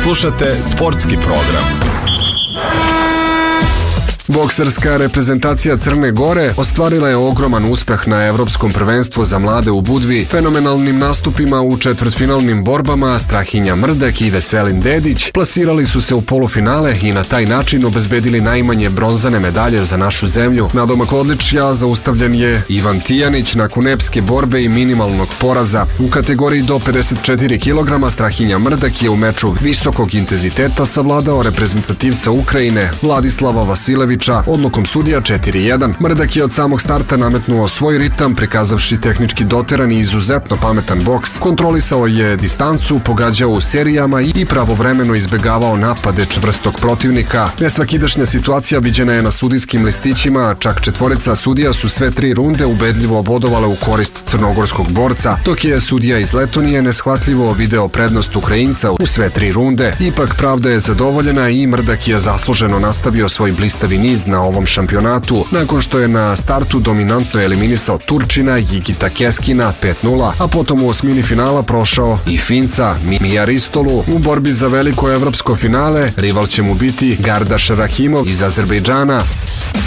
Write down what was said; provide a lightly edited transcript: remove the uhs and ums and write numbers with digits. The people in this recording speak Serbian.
Slušate sportski program. Bokserska reprezentacija Crne Gore ostvarila je ogroman uspeh na Evropskom prvenstvu za mlade u Budvi. Fenomenalnim nastupima u četvrtfinalnim borbama Strahinja Mrdak i Veselin Dedić plasirali su se u polufinale i na taj način obezbedili najmanje bronzane medalje za našu zemlju. Nadomak odličja zaustavljen je Ivan Tijanić nakon epske borbe i minimalnog poraza. U kategoriji do 54 kg Strahinja Mrdak je u meču visokog intenziteta savladao reprezentativca Ukrajine Vladislava Vasilevića odlukom sudija 4-1. Mrdak je od samog starta nametnuo svoj ritam, prikazavši tehnički doteran i izuzetno pametan boks. Kontrolisao je distancu, pogađao u serijama i pravovremeno izbegavao napade čvrstog protivnika. Nesvakidašnja situacija viđena je na sudijskim listićima, čak četvorica sudija su sve 3 runde ubedljivo bodovale u korist crnogorskog borca, dok je sudija iz Letonije neshvatljivo video prednost Ukrajinca u sve 3 runde. Ipak pravda je zadovoljena i Mrdak je zasluženo nastavio svoj blistavi niz na ovom šampionatu, nakon što je na startu dominantno eliminisao Turčina Jigita Keskina 5-0, a potom u osmini finala prošao i Finca Mija Ristolu. U borbi za veliko evropsko finale rival će mu biti Gardaš Rahimov iz Azerbejdžana.